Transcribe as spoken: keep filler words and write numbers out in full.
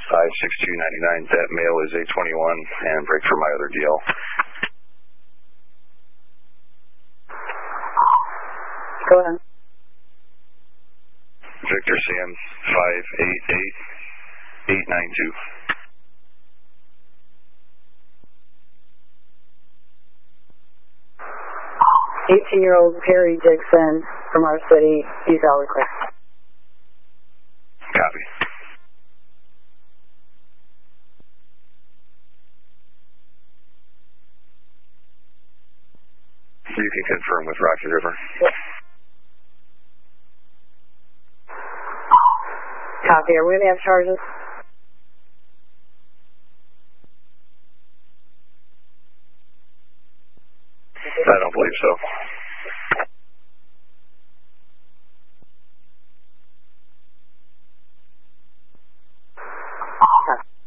five six two nine nine. That male is eight twenty-one and break for my other D L. Go ahead. Victor Sam five eight eight eight nine two. eighteen-year-old Perry Dixon from our city, eval request. Copy. You can confirm with Rocky River. Yes. Copy. Are we going to have charges? I don't believe so. Okay.